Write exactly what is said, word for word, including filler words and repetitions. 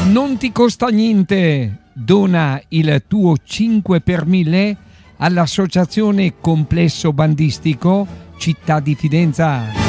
Non ti costa niente, dona il tuo cinque per mille all'Associazione Complesso Bandistico Città di Fidenza.